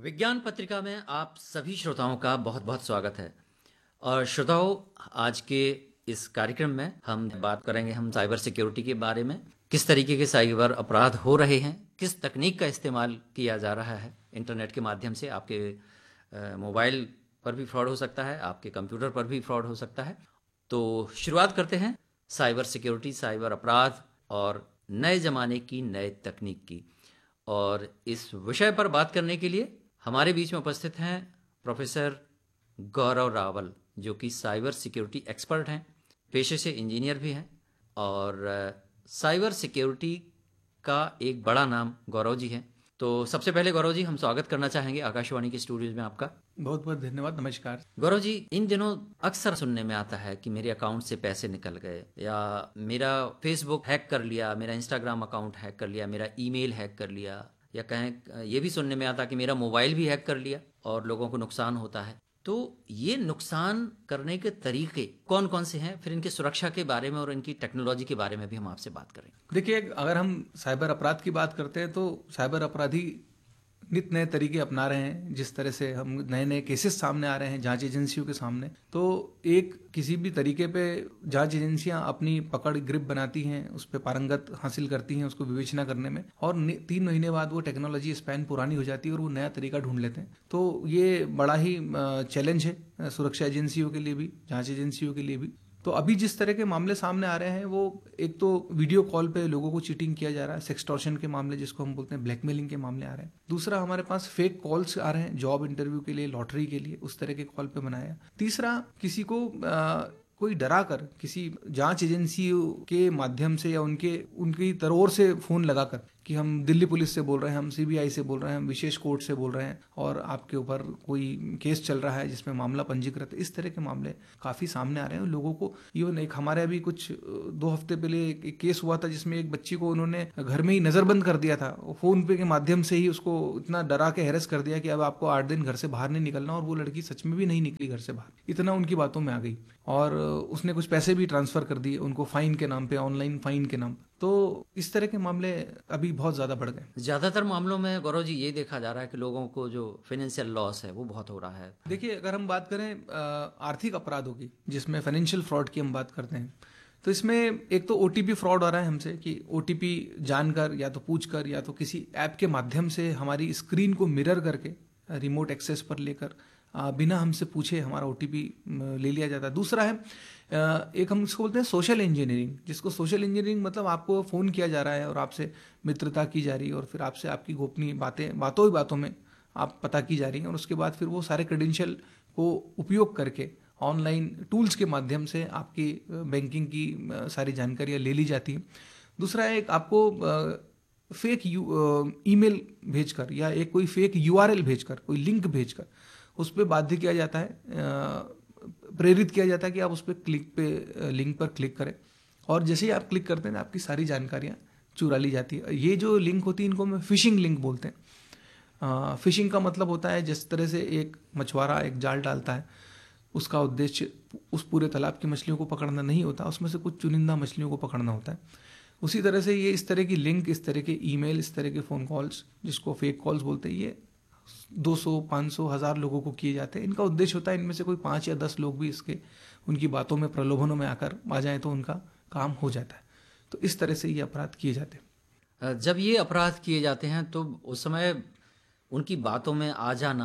विज्ञान पत्रिका में आप सभी श्रोताओं का बहुत बहुत स्वागत है। और श्रोताओं, आज के इस कार्यक्रम में हम बात करेंगे साइबर सिक्योरिटी के बारे में। किस तरीके के साइबर अपराध हो रहे हैं, किस तकनीक का इस्तेमाल किया जा रहा है इंटरनेट के माध्यम से। आपके मोबाइल पर भी फ्रॉड हो सकता है, आपके कंप्यूटर पर भी फ्रॉड हो सकता है। तो शुरुआत करते हैं साइबर सिक्योरिटी, साइबर अपराध और नए ज़माने की नए तकनीक की। और इस विषय पर बात करने के लिए हमारे बीच में उपस्थित हैं प्रोफेसर गौरव रावल, जो कि साइबर सिक्योरिटी एक्सपर्ट हैं, पेशे से इंजीनियर भी हैं और साइबर सिक्योरिटी का एक बड़ा नाम गौरव जी हैं। तो सबसे पहले गौरव जी, हम स्वागत करना चाहेंगे आकाशवाणी के स्टूडियोज में आपका। बहुत बहुत धन्यवाद। नमस्कार गौरव जी, इन दिनों अक्सर सुनने में आता है कि मेरे अकाउंट से पैसे निकल गए, या मेरा फेसबुक हैक कर लिया, मेरा इंस्टाग्राम अकाउंट हैक कर लिया, मेरा ईमेल हैक कर लिया, या कहें ये भी सुनने में आता कि मेरा मोबाइल भी हैक कर लिया और लोगों को नुकसान होता है। तो ये नुकसान करने के तरीके कौन कौन से हैं, फिर इनकी सुरक्षा के बारे में और इनकी टेक्नोलॉजी के बारे में भी हम आपसे बात करेंगे। देखिए, अगर हम साइबर अपराध की बात करते हैं तो साइबर अपराधी नित नए तरीके अपना रहे हैं। जिस तरह से हम नए नए केसेस सामने आ रहे हैं जांच एजेंसियों के सामने, तो एक किसी भी तरीके पे जांच एजेंसियां अपनी पकड़ ग्रिप बनाती हैं, उस पर पारंगत हासिल करती हैं उसको विवेचना करने में, और 3 महीने बाद वो टेक्नोलॉजी स्पैन पुरानी हो जाती है और वो नया तरीका ढूंढ लेते हैं। तो ये बड़ा ही चैलेंज है सुरक्षा एजेंसियों के लिए भी, जांच एजेंसियों के लिए भी। तो अभी जिस तरह के मामले सामने आ रहे हैं, वो एक तो वीडियो कॉल पे लोगों को चीटिंग किया जा रहा है, सेक्सटॉर्शन के मामले जिसको हम बोलते हैं, ब्लैकमेलिंग के मामले आ रहे हैं। दूसरा, हमारे पास फेक कॉल्स आ रहे हैं जॉब इंटरव्यू के लिए, लॉटरी के लिए, उस तरह के कॉल पे बनाया। तीसरा, किसी को कोई डरा कर किसी जांच एजेंसियों के माध्यम से या उनकी तरफ से फोन लगाकर कि हम दिल्ली पुलिस से बोल रहे हैं, हम सीबीआई से बोल रहे हैं, हम विशेष कोर्ट से बोल रहे हैं और आपके ऊपर कोई केस चल रहा है जिसमें मामला पंजीकृत है, इस तरह के मामले काफ़ी सामने आ रहे हैं लोगों को। इवन एक हमारे अभी कुछ 2 हफ्ते पहले एक केस हुआ था जिसमें एक बच्ची को उन्होंने घर में ही नज़रबंद कर दिया था, फोन पे के माध्यम से ही उसको इतना डरा के हैरेस कर दिया कि अब आपको 8 दिन घर से बाहर नहीं निकलना, और वो लड़की सच में भी नहीं निकली घर से बाहर, इतना उनकी बातों में आ गई। और उसने कुछ पैसे भी ट्रांसफ़र कर दिए उनको फाइन के नाम पे, ऑनलाइन फाइन के नाम पे। तो इस तरह के मामले अभी बहुत ज़्यादा बढ़ गए। ज़्यादातर मामलों में गौरव जी ये देखा जा रहा है कि लोगों को जो फाइनेंशियल लॉस है वो बहुत हो रहा है। देखिए, अगर हम बात करें आर्थिक अपराधों की, जिसमें फाइनेंशियल फ्रॉड की हम बात करते हैं, तो इसमें एक तो OTP फ्रॉड आ रहा है हमसे कि OTP जानकर या तो पूछकर या तो किसी ऐप के माध्यम से हमारी स्क्रीन को मिरर करके रिमोट एक्सेस पर लेकर बिना हमसे पूछे हमारा OTP ले लिया जाता है। दूसरा है एक हम इसको बोलते हैं सोशल इंजीनियरिंग, जिसको सोशल इंजीनियरिंग मतलब आपको फ़ोन किया जा रहा है और आपसे मित्रता की जा रही है और फिर आपसे आपकी गोपनीय बातों में आप पता की जा रही हैं, और उसके बाद फिर वो सारे क्रेडेंशियल को उपयोग करके ऑनलाइन टूल्स के माध्यम से आपकी बैंकिंग की सारी जानकारियाँ ले ली जाती हैं। दूसरा है, एक आपको फेक ईमेल भेजकर या एक कोई फेक URL भेजकर, कोई लिंक भेजकर उस पर बाध्य किया जाता है, प्रेरित किया जाता है कि आप उस पर लिंक पर क्लिक करें, और जैसे ही आप क्लिक करते हैं आपकी सारी जानकारियाँ चुरा ली जाती है। ये जो लिंक होती है इनको हम फिशिंग लिंक बोलते हैं। फिशिंग का मतलब होता है जिस तरह से एक मछुआरा एक जाल डालता है, उसका उद्देश्य उस पूरे तालाब की मछलियों को पकड़ना नहीं होता, उसमें से कुछ चुनिंदा मछलियों को पकड़ना होता है। उसी तरह से ये इस तरह की लिंक, इस तरह के ईमेल, इस तरह के फ़ोन कॉल्स जिसको फेक कॉल्स बोलते हैं, ये 200, 500, 1000 लोगों को किए जाते हैं। इनका उद्देश्य होता है इनमें से कोई 5 या 10 लोग भी उनकी बातों में, प्रलोभनों में आकर आ जाएं तो उनका काम हो जाता है। तो इस तरह से ये अपराध किए जाते हैं। जब ये अपराध किए जाते हैं तो उस समय उनकी बातों में आ जाना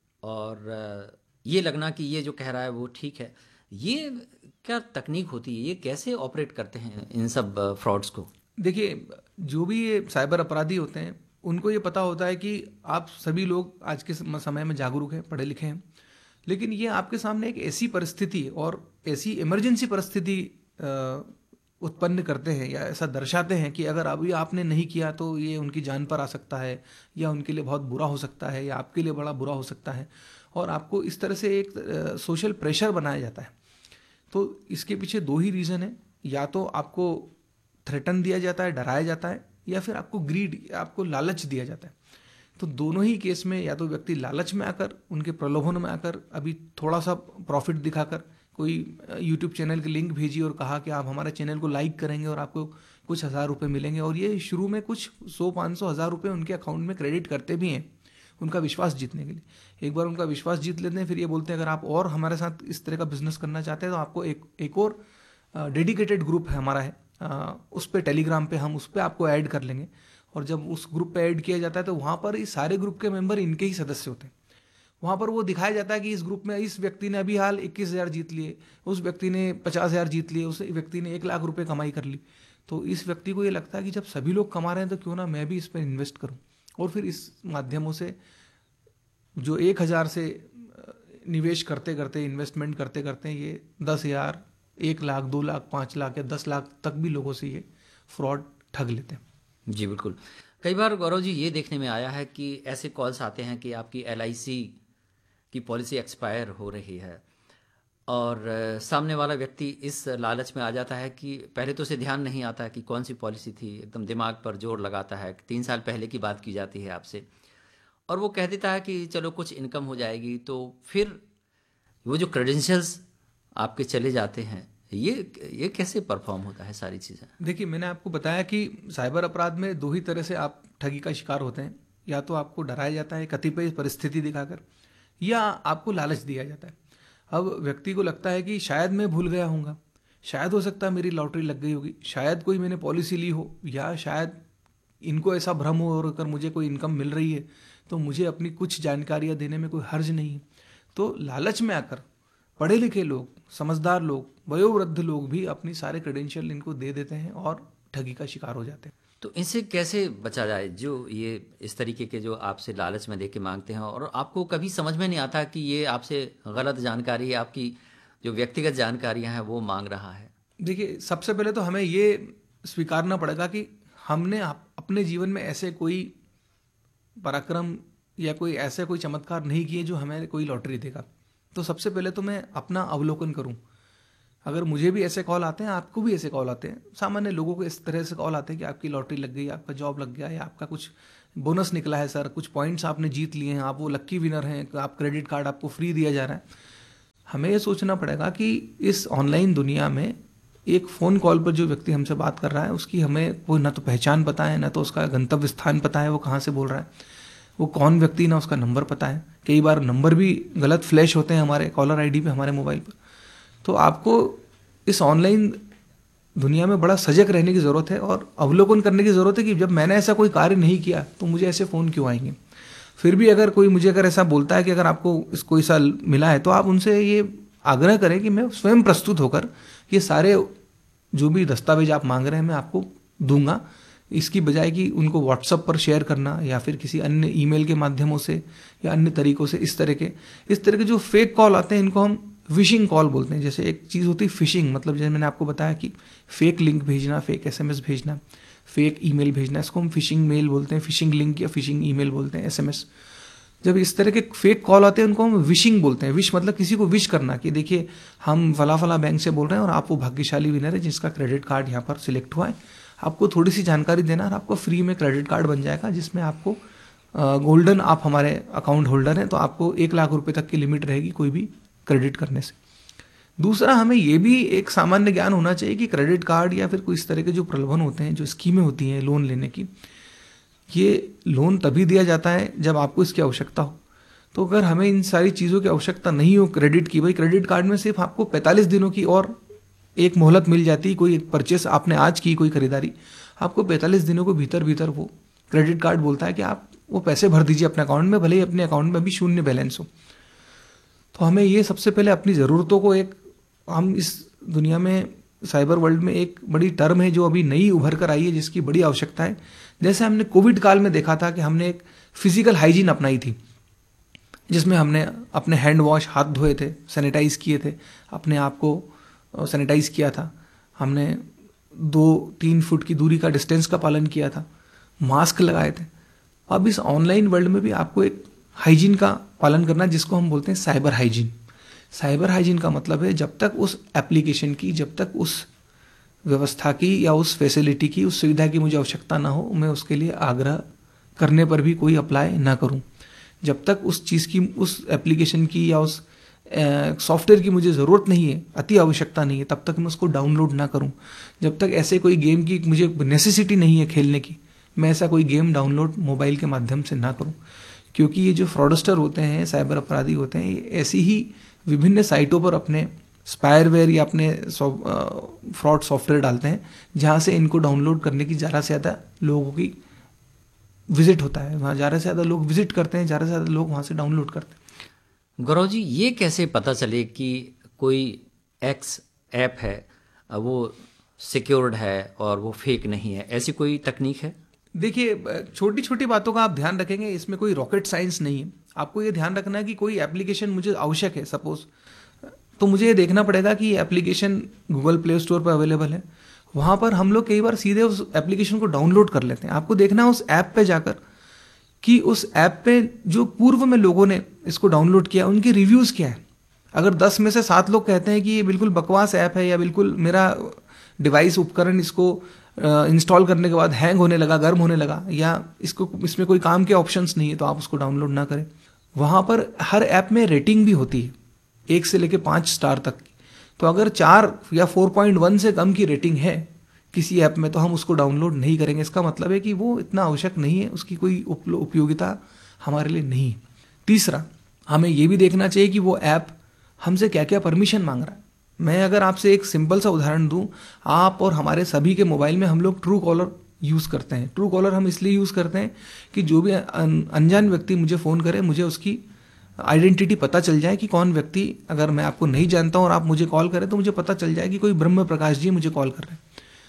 और ये लगना कि ये जो कह रहा है वो ठीक है, ये क्या तकनीक होती है, ये कैसे ऑपरेट करते हैं इन सब फ्रॉड्स को? देखिए, जो भी ये साइबर अपराधी होते हैं उनको ये पता होता है कि आप सभी लोग आज के समय में जागरूक हैं, पढ़े लिखे हैं, लेकिन ये आपके सामने एक ऐसी परिस्थिति और ऐसी इमरजेंसी परिस्थिति उत्पन्न करते हैं या ऐसा दर्शाते हैं कि अगर अभी आपने नहीं किया तो ये उनकी जान पर आ सकता है, या उनके लिए बहुत बुरा हो सकता है, या आपके लिए बड़ा बुरा हो सकता है, और आपको इस तरह से एक सोशल प्रेशर बनाया जाता है। तो इसके पीछे 2 ही रीज़न है, या तो आपको थ्रेटन दिया जाता है, डराया जाता है, या फिर आपको ग्रीड, आपको लालच दिया जाता है। तो दोनों ही केस में या तो व्यक्ति लालच में आकर, उनके प्रलोभन में आकर, अभी थोड़ा सा प्रॉफिट दिखाकर कोई यूट्यूब चैनल की लिंक भेजी और कहा कि आप हमारे चैनल को लाइक करेंगे और आपको कुछ 1000 रुपये मिलेंगे, और ये शुरू में कुछ 100, 500, 1000 रुपये उनके अकाउंट में क्रेडिट करते भी हैं, उनका विश्वास जीतने के लिए। एक बार उनका विश्वास जीत लेते हैं, फिर ये बोलते हैं अगर आप और हमारे साथ इस तरह का बिजनेस करना चाहते हैं तो आपको एक और डेडिकेटेड ग्रुप है हमारा है, उस पर टेलीग्राम पे हम उस पर आपको ऐड कर लेंगे। और जब उस ग्रुप पे ऐड किया जाता है तो वहाँ पर इस सारे ग्रुप के मेंबर इनके ही सदस्य होते हैं। वहाँ पर वो दिखाया जाता है कि इस ग्रुप में इस व्यक्ति ने अभी हाल 21,000 जीत लिए, उस व्यक्ति ने 50,000 जीत लिए, उस व्यक्ति ने 1 लाख रुपए कमाई कर ली। तो इस व्यक्ति को ये लगता है कि जब सभी लोग कमा रहे हैं तो क्यों ना मैं भी इस पर इन्वेस्ट करूँ। और फिर इस माध्यमों से जो 1,000 से निवेश करते करते, इन्वेस्टमेंट करते करते ये 10,000, 1 लाख, 2 लाख, 5 लाख या 10 लाख तक भी लोगों से ये फ्रॉड ठग लेते हैं। जी बिल्कुल। कई बार गौरव जी ये देखने में आया है कि ऐसे कॉल्स आते हैं कि आपकी LIC की पॉलिसी एक्सपायर हो रही है और सामने वाला व्यक्ति इस लालच में आ जाता है कि पहले तो उसे ध्यान नहीं आता कि कौन सी पॉलिसी थी, एकदम दिमाग पर जोर लगाता है। 3 साल पहले की बात की जाती है आपसे और वो कह देता है कि चलो कुछ इनकम हो जाएगी, तो फिर वो जो क्रेडेंशियल्स आपके चले जाते हैं, ये कैसे परफॉर्म होता है सारी चीज़ें? देखिए, मैंने आपको बताया कि साइबर अपराध में 2 ही तरह से आप ठगी का शिकार होते हैं। या तो आपको डराया जाता है कतिपय परिस्थिति दिखाकर, या आपको लालच दिया जाता है। अब व्यक्ति को लगता है कि शायद मैं भूल गया हूँगा, शायद हो सकता है मेरी लॉटरी लग गई होगी, शायद कोई मैंने पॉलिसी ली हो, या शायद इनको ऐसा भ्रम हो और अगर मुझे कोई इनकम मिल रही है तो मुझे अपनी कुछ जानकारियाँ देने में कोई हर्ज नहीं है। तो लालच में आकर पढ़े लिखे लोग, समझदार लोग, वयोवृद्ध लोग भी अपनी सारे क्रेडेंशियल इनको दे देते हैं और ठगी का शिकार हो जाते हैं। तो इनसे कैसे बचा जाए, जो ये इस तरीके के जो आपसे लालच में देके मांगते हैं और आपको कभी समझ में नहीं आता कि ये आपसे गलत जानकारी, आपकी जो व्यक्तिगत जानकारियां हैं वो मांग रहा है? देखिए, सबसे पहले तो हमें ये स्वीकारना पड़ेगा कि हमने अपने जीवन में ऐसे कोई पराक्रम या कोई ऐसे कोई चमत्कार नहीं किए जो हमें कोई लॉटरी देगा। तो सबसे पहले तो मैं अपना अवलोकन करूं। अगर मुझे भी ऐसे कॉल आते हैं, आपको भी ऐसे कॉल आते हैं, सामान्य लोगों को इस तरह से कॉल आते हैं कि आपकी लॉटरी लग गई, आपका जॉब लग गया, या आपका कुछ बोनस निकला है सर, कुछ पॉइंट्स आपने जीत लिए हैं, आप वो लक्की विनर हैं, आप क्रेडिट कार्ड आपको फ्री दिया जा रहा है। हमें ये सोचना पड़ेगा कि इस ऑनलाइन दुनिया में एक फ़ोन कॉल पर जो व्यक्ति हमसे बात कर रहा है उसकी हमें कोई ना तो पहचान पता है, ना तो उसका गंतव्य स्थान पता है, वो कहाँ से बोल रहा है, वो कौन व्यक्ति, ना उसका नंबर पता है। कई बार नंबर भी गलत फ्लैश होते हैं हमारे कॉलर आईडी पे, हमारे मोबाइल पर। तो आपको इस ऑनलाइन दुनिया में बड़ा सजग रहने की ज़रूरत है और अवलोकन करने की ज़रूरत है कि जब मैंने ऐसा कोई कार्य नहीं किया तो मुझे ऐसे फ़ोन क्यों आएंगे। फिर भी अगर कोई मुझे अगर ऐसा बोलता है कि अगर आपको कोई साल मिला है तो आप उनसे ये आग्रह करें कि मैं स्वयं प्रस्तुत होकर ये सारे जो भी दस्तावेज आप मांग रहे हैं मैं आपको दूंगा, इसकी बजाय कि उनको व्हाट्सएप पर शेयर करना या फिर किसी अन्य ईमेल के माध्यमों से या अन्य तरीकों से इस तरह के जो फेक कॉल आते हैं इनको हम विशिंग कॉल बोलते हैं। जैसे एक चीज़ होती है फिशिंग, मतलब जैसे मैंने आपको बताया कि फेक लिंक भेजना, फेक SMS भेजना, फेक ईमेल भेजना, इसको हम फिशिंग मेल बोलते हैं, फिशिंग लिंक या फिशिंग ईमेल बोलते हैं, SMS। जब इस तरह के फेक कॉल आते हैं उनको हम विशिंग बोलते हैं। विश मतलब किसी को विश करना कि देखिए हम फला फला बैंक से बोल रहे हैं और आप वो भाग्यशाली विनर है जिसका क्रेडिट कार्ड यहाँ पर सिलेक्ट हुआ है, आपको थोड़ी सी जानकारी देना और आपको फ्री में क्रेडिट कार्ड बन जाएगा जिसमें आपको गोल्डन, आप हमारे अकाउंट होल्डर हैं तो आपको 1 लाख रुपए तक की लिमिट रहेगी कोई भी क्रेडिट करने से। दूसरा, हमें ये भी एक सामान्य ज्ञान होना चाहिए कि क्रेडिट कार्ड या फिर कोई इस तरह के जो प्रलोभन होते हैं, जो स्कीमें होती हैं लोन लेने की, ये लोन तभी दिया जाता है जब आपको इसकी आवश्यकता हो। तो अगर हमें इन सारी चीज़ों की आवश्यकता नहीं हो क्रेडिट की, भाई क्रेडिट कार्ड में सिर्फ आपको 45 दिनों की और एक मोहलत मिल जाती है। कोई परचेस आपने आज की, कोई खरीदारी, आपको 45 दिनों को भीतर वो क्रेडिट कार्ड बोलता है कि आप वो पैसे भर दीजिए अपने अकाउंट में, भले ही अपने अकाउंट में अभी शून्य बैलेंस हो। तो हमें ये सबसे पहले अपनी ज़रूरतों को हम इस दुनिया में साइबर वर्ल्ड में एक बड़ी टर्म है जो अभी नई उभर कर आई है जिसकी बड़ी आवश्यकता है। जैसे हमने कोविड काल में देखा था कि हमने एक फिजिकल हाइजीन अपनाई थी जिसमें हमने अपने हैंड वॉश, हाथ धोए थे, सैनिटाइज किए थे, अपने आप को सैनिटाइज किया था, हमने 2-3 फुट की दूरी का डिस्टेंस का पालन किया था, मास्क लगाए थे। अब इस ऑनलाइन वर्ल्ड में भी आपको एक हाइजीन का पालन करना जिसको हम बोलते हैं साइबर हाइजीन। साइबर हाइजीन का मतलब है जब तक उस एप्लीकेशन की, जब तक उस व्यवस्था की या उस फैसिलिटी की, उस सुविधा की मुझे आवश्यकता ना हो, मैं उसके लिए आग्रह करने पर भी कोई अप्लाई ना करूं। जब तक उस चीज़ की, उस एप्लीकेशन की या उस सॉफ्टवेयर की मुझे ज़रूरत नहीं है, अति आवश्यकता नहीं है, तब तक मैं उसको डाउनलोड ना करूं। जब तक ऐसे कोई गेम की मुझे नेसेसिटी नहीं है खेलने की, मैं ऐसा कोई गेम डाउनलोड मोबाइल के माध्यम से ना करूं, क्योंकि ये जो फ्रॉडस्टर होते हैं, साइबर अपराधी होते हैं, ये ऐसी ही विभिन्न साइटों पर अपने स्पायरवेयर या अपने फ्रॉड सॉफ्टवेयर डालते हैं जहाँ से इनको डाउनलोड करने की ज़्यादा से ज़्यादा लोगों की विजिट होता है, वहाँ ज़्यादा से ज़्यादा लोग विजिट करते हैं, ज़्यादा से ज़्यादा लोग वहाँ से डाउनलोड करते हैं। गौरव जी, ये कैसे पता चले कि कोई एक्स ऐप है वो सिक्योर्ड है और वो फेक नहीं है? ऐसी कोई तकनीक है? देखिए, छोटी छोटी बातों का आप ध्यान रखेंगे, इसमें कोई रॉकेट साइंस नहीं है। आपको ये ध्यान रखना है कि कोई एप्लीकेशन मुझे आवश्यक है सपोज, तो मुझे ये देखना पड़ेगा कि एप्लीकेशन गूगल प्ले स्टोर पर अवेलेबल है। वहाँ पर हम लोग कई बार सीधे उस एप्लीकेशन को डाउनलोड कर लेते हैं। आपको देखना है उस ऐप पे जाकर कि उस ऐप पे जो पूर्व में लोगों ने इसको डाउनलोड किया उनके रिव्यूज़ क्या है। अगर 10 में से 7 लोग कहते हैं कि ये बिल्कुल बकवास ऐप है या बिल्कुल मेरा डिवाइस उपकरण इसको इंस्टॉल करने के बाद हैंग होने लगा, गर्म होने लगा, या इसमें कोई काम के ऑप्शंस नहीं है, तो आप उसको डाउनलोड ना करें। वहाँ पर हर ऐप में रेटिंग भी होती है 1 से लेकर 5 स्टार तक की। तो अगर 4 या 4.1 से कम की रेटिंग है किसी ऐप में तो हम उसको डाउनलोड नहीं करेंगे। इसका मतलब है कि वो इतना आवश्यक नहीं है, उसकी कोई उपयोगिता हमारे लिए नहीं है। तीसरा, हमें ये भी देखना चाहिए कि वो ऐप हमसे क्या क्या परमिशन मांग रहा है। मैं अगर आपसे एक सिंपल सा उदाहरण दूं, आप और हमारे सभी के मोबाइल में हम लोग ट्रू कॉलर यूज़ करते हैं। ट्रू कॉलर हम इसलिए यूज़ करते हैं कि जो भी अनजान व्यक्ति मुझे फ़ोन करे, मुझे उसकी आइडेंटिटी पता चल जाए कि कौन व्यक्ति, अगर मैं आपको नहीं जानता हूँ और आप मुझे कॉल करें तो मुझे पता चल जाए कि कोई ब्रह्म प्रकाश जी मुझे कॉल कर रहे हैं।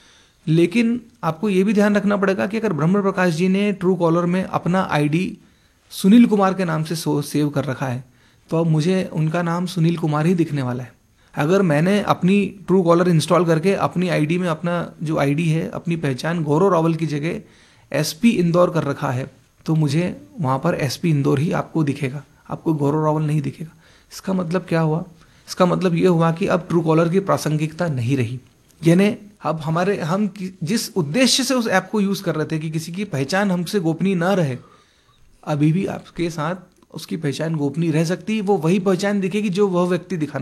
लेकिन आपको ये भी ध्यान रखना पड़ेगा कि अगर ब्रह्म प्रकाश जी ने ट्रू कॉलर में अपना आईडी सुनील कुमार के नाम से सेव कर रखा है तो अब मुझे उनका नाम सुनील कुमार ही दिखने वाला है। अगर मैंने अपनी ट्रू कॉलर इंस्टॉल करके अपनी आईडी में अपना जो आईडी है, अपनी पहचान गौरव रावल की जगह एसपी इंदौर कर रखा है, तो मुझे वहाँ पर एसपी इंदौर ही आपको दिखेगा, आपको गौरव रावल नहीं दिखेगा। इसका मतलब क्या हुआ? इसका मतलब ये हुआ कि अब ट्रू कॉलर की प्रासंगिकता नहीं रही। यानी अब हम जिस उद्देश्य से उस ऐप को यूज़ कर रहे थे कि किसी की पहचान हमसे गोपनीय ना रहे, अभी भी आपके साथ उसकी पहचान गोपनीय रह सकती है। वो वही पहचान दिखेगी जो वह व्यक्ति दिखाना